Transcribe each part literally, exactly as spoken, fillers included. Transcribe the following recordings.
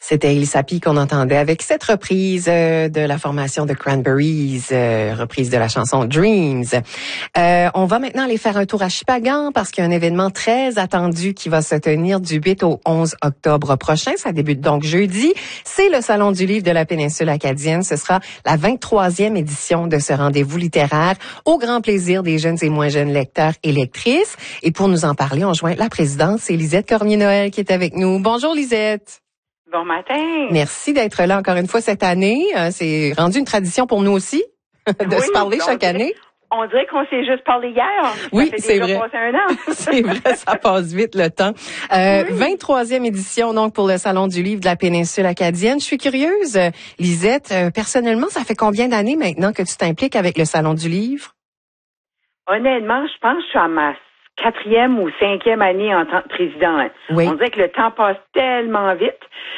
C'était Elissa P qu'on entendait avec cette reprise euh, de la formation de Cranberries, euh, reprise de la chanson Dreams. Euh, on va maintenant aller faire un tour à Shippagan parce qu'il y a un événement très attendu qui va se tenir du huit au onze octobre prochain. Ça débute donc jeudi. C'est le Salon du livre de la péninsule acadienne. Ce sera la vingt-troisième édition de ce rendez-vous littéraire au grand plaisir des jeunes et moins jeunes lecteurs et lectrices. Et pour nous en parler, on joint la présidente, c'est Lisette Cormier-Noël qui est avec nous. Bonjour Lisette. Bon matin. Merci d'être là encore une fois cette année. C'est rendu une tradition pour nous aussi de oui, se parler chaque dirait, année. On dirait qu'on s'est juste parlé hier. Ça oui, fait c'est déjà vrai. passé un an. C'est vrai, ça passe vite le temps. Euh, oui. vingt-troisième édition donc pour le Salon du livre de la péninsule acadienne. Je suis curieuse, Lisette, euh, personnellement, ça fait combien d'années maintenant que tu t'impliques avec le Salon du livre? Honnêtement, je pense que je suis à ma quatrième ou cinquième année en tant que présidente. Oui. On dirait que le temps passe tellement vite.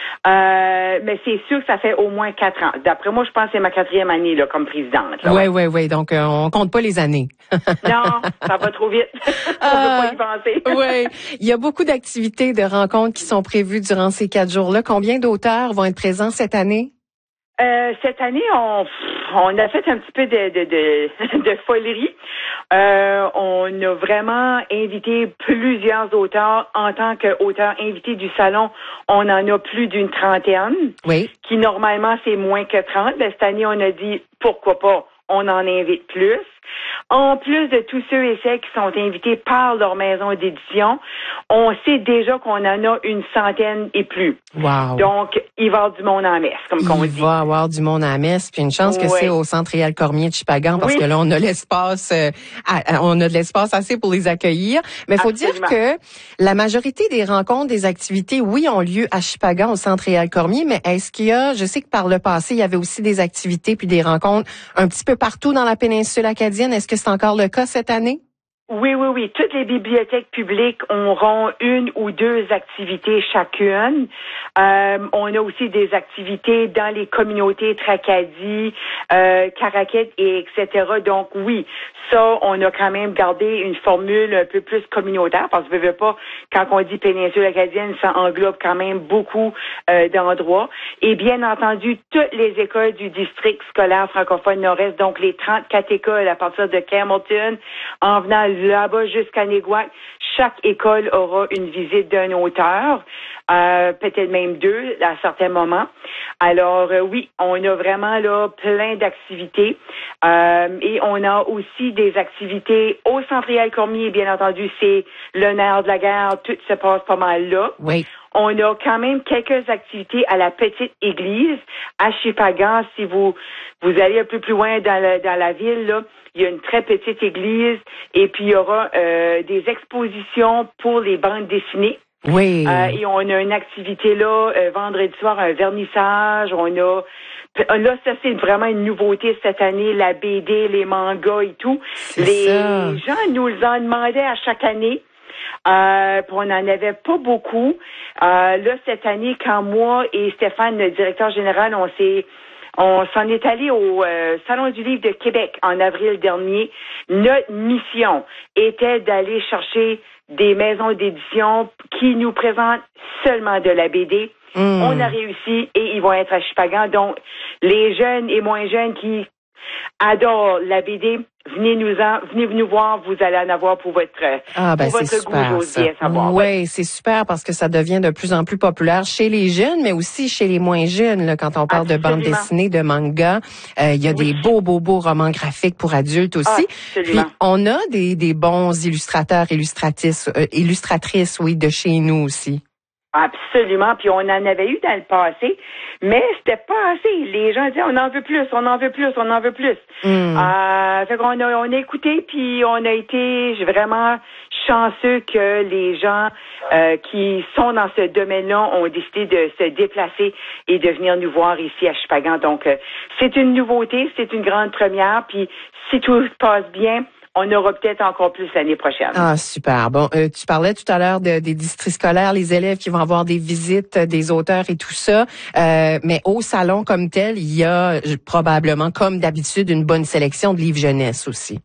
Euh, mais c'est sûr que ça fait au moins quatre ans. D'après moi, je pense que c'est ma quatrième année là, comme présidente. Oui, oui, oui. Donc, euh, on compte pas les années. Non, ça va trop vite. on ne peut pas y penser. Oui. Il y a beaucoup d'activités, de rencontres qui sont prévues durant ces quatre jours-là. Combien d'auteurs vont être présents cette année? Euh, cette année, on, on a fait un petit peu de, de, de, de folerie. Euh, on a vraiment invité plusieurs auteurs. En tant qu'auteur invité du salon, on en a plus d'une trentaine. Oui. Qui normalement, c'est moins que trente. Mais cette année, on a dit, pourquoi pas, on en invite plus. En plus de tous ceux et celles qui sont invités par leur maison d'édition, on sait déjà qu'on en a une centaine et plus. Wow. Donc, il va y avoir du monde en messe, comme qu'on dit. Il va y avoir du monde à la messe, puis une chance que oui. c'est au Centre Réal Cormier de Shippagan, parce oui. que là, on a l'espace, euh, à, on a de l'espace assez pour les accueillir. Mais il faut dire que la majorité des rencontres, des activités, oui, ont lieu à Shippagan, au Centre Réal Cormier, mais est-ce qu'il y a, je sais que par le passé, il y avait aussi des activités puis des rencontres un petit peu partout dans la péninsule acadienne. Est-ce que c'est encore le cas cette année? Oui, oui, oui. Toutes les bibliothèques publiques auront une ou deux activités chacune. Euh, on a aussi des activités dans les communautés Tracadie, euh, Caraquet et et cetera. Donc oui, ça, on a quand même gardé une formule un peu plus communautaire parce que je veux pas, quand on dit péninsule acadienne, ça englobe quand même beaucoup euh, d'endroits. Et bien entendu, toutes les écoles du district scolaire francophone nord-est, donc les trente-quatre écoles à partir de Campbellton, en venant là-bas jusqu'à Néguac, chaque école aura une visite d'un auteur, euh, peut-être même deux à certains moments. Alors euh, oui, on a vraiment là plein d'activités euh, et on a aussi des activités au Centre Réal Cormier, bien entendu, c'est le nerf de la guerre, tout se passe pas mal là. Oui. On a quand même quelques activités à la petite église à Shippagan. Si vous vous allez un peu plus loin dans la, dans la ville, là, il y a une très petite église et puis il y aura euh, des expositions pour les bandes dessinées. Oui. Euh, et on a une activité là, euh, vendredi soir, un vernissage. On a là, ça c'est vraiment une nouveauté cette année, la B D, les mangas et tout. C'est les ça. gens nous en demandaient à chaque année. Euh, puis on n'en avait pas beaucoup. Euh, là, cette année, quand moi et Stéphane, le directeur général, on s'est on s'en est allé au euh, Salon du livre de Québec en avril dernier. Notre mission était d'aller chercher des maisons d'édition qui nous présentent seulement de la B D. Mmh. On a réussi et ils vont être à Shippagan. Donc, les jeunes et moins jeunes qui adorent la B D, venez nous en, venez nous voir, vous allez en avoir pour votre, ah, ben, pour votre goût, j'ose bien savoir. Oui, ouais, c'est super parce que ça devient de plus en plus populaire chez les jeunes, mais aussi chez les moins jeunes. Là, quand on parle Absolument. de bande dessinée, de manga, euh, il y a oui. des beaux, beaux, beaux romans graphiques pour adultes aussi. Absolument. Puis on a des, des bons illustrateurs, illustratrices, euh, illustratrices, oui, de chez nous aussi. Absolument, puis on en avait eu dans le passé, mais c'était pas assez. Les gens disaient on en veut plus, on en veut plus, on en veut plus. Mm. Euh, fait qu'on a, on a écouté, puis on a été vraiment chanceux que les gens euh, qui sont dans ce domaine-là ont décidé de se déplacer et de venir nous voir ici à Shippagan. Donc, euh, c'est une nouveauté, c'est une grande première, puis si tout se passe bien, on aura peut-être encore plus l'année prochaine. Ah, super. Bon, euh, tu parlais tout à l'heure de, des districts scolaires, les élèves qui vont avoir des visites des auteurs et tout ça. Euh, mais au salon comme tel, il y a probablement, comme d'habitude, une bonne sélection de livres jeunesse aussi.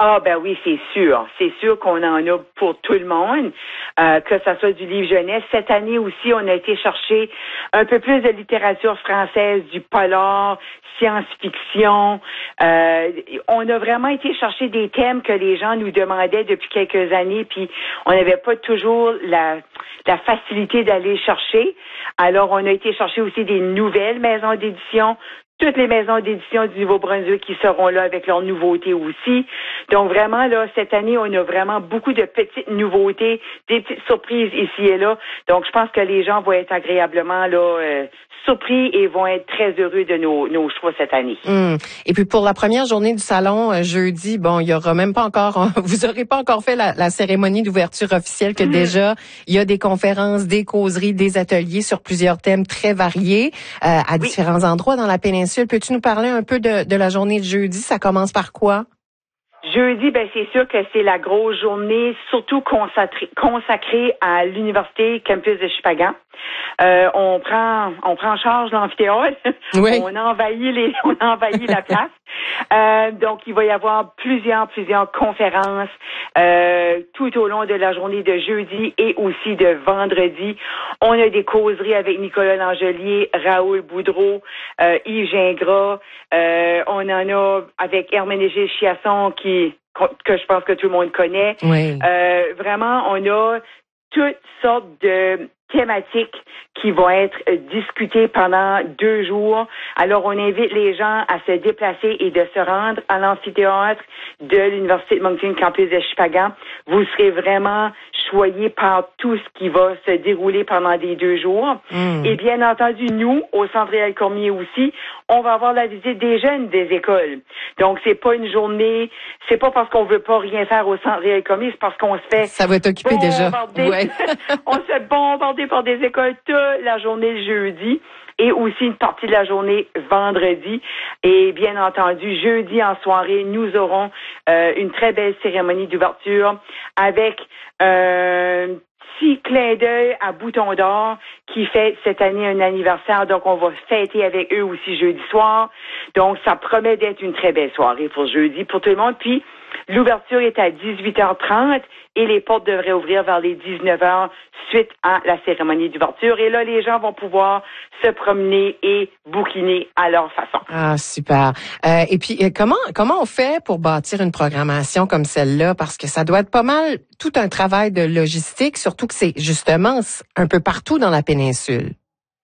Ah ben oui, c'est sûr. C'est sûr qu'on en a pour tout le monde, euh, que ça soit du livre jeunesse. Cette année aussi, on a été chercher un peu plus de littérature française, du polar, science-fiction. Euh, on a vraiment été chercher des thèmes que les gens nous demandaient depuis quelques années, puis on n'avait pas toujours la, la facilité d'aller chercher. Alors, on a été chercher aussi des nouvelles maisons d'édition, toutes les maisons d'édition du Nouveau-Brunswick qui seront là avec leurs nouveautés aussi. Donc vraiment, là, cette année, on a vraiment beaucoup de petites nouveautés, des petites surprises ici et là. Donc, je pense que les gens vont être agréablement là euh, surpris et vont être très heureux de nos, nos choix cette année. Mmh. Et puis pour la première journée du salon, euh, jeudi, bon, il y aura même pas encore, vous aurez pas encore fait la, la cérémonie d'ouverture officielle que mmh. déjà, il y a des conférences, des causeries, des ateliers sur plusieurs thèmes très variés euh, à oui. différents endroits dans la péninsule. Peux-tu nous parler un peu de, de la journée de jeudi? Ça commence par quoi? Jeudi, ben c'est sûr que c'est la grosse journée, surtout consacrée, consacrée à l'université campus de Chupagan. Euh, on prend, on prend en charge l'amphithéâtre. Oui. On envahit les, on envahit la place. Euh, donc, il va y avoir plusieurs, plusieurs conférences euh, tout au long de la journée de jeudi et aussi de vendredi. On a des causeries avec Nicolas Langelier, Raoul Boudreau, euh, Yves Gingras. Euh, on en a avec Herménégilde Chiasson qui que je pense que tout le monde connaît. Oui. Euh, vraiment, on a toutes sortes de thématiques qui vont être discutées pendant deux jours. Alors, on invite les gens à se déplacer et de se rendre à l'amphithéâtre de l'Université de Moncton Campus de Chupagan. Vous serez vraiment choyés par tout ce qui va se dérouler pendant les deux jours. Mm. Et bien entendu, nous, au Centre Réal Cormier aussi, on va avoir la visite des jeunes des écoles. Donc, c'est pas une journée, c'est pas parce qu'on veut pas rien faire au Centre Réal Cormier, c'est parce qu'on se fait... Ça va être occupé déjà. Ouais. On se fait bombarder par des écoles toute la journée le jeudi et aussi une partie de la journée vendredi. Et bien entendu, jeudi en soirée, nous aurons euh, une très belle cérémonie d'ouverture avec euh, un petit clin d'œil à Bouton d'Or qui fait cette année un anniversaire. Donc, on va fêter avec eux aussi jeudi soir. Donc, ça promet d'être une très belle soirée pour jeudi pour tout le monde. Puis, l'ouverture est à dix-huit heures trente et les portes devraient ouvrir vers les dix-neuf heures suite à la cérémonie d'ouverture. Et là, les gens vont pouvoir se promener et bouquiner à leur façon. Ah, super. Euh, et puis, comment comment on fait pour bâtir une programmation comme celle-là? Parce que ça doit être pas mal tout un travail de logistique, surtout que c'est justement un peu partout dans la péninsule.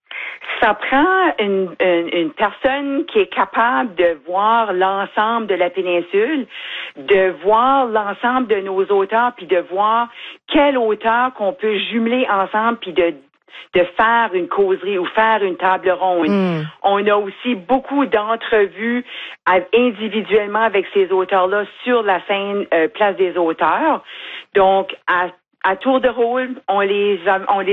Ça prend une, une, une personne qui est capable de voir l'ensemble de la péninsule, de voir l'ensemble de nos auteurs, puis de voir quel auteur qu'on peut jumeler ensemble, puis de de faire une causerie ou faire une table ronde. Mm. On a aussi beaucoup d'entrevues individuellement avec ces auteurs-là sur la scène euh, Place des auteurs. Donc, à, à tour de rôle, on les, on les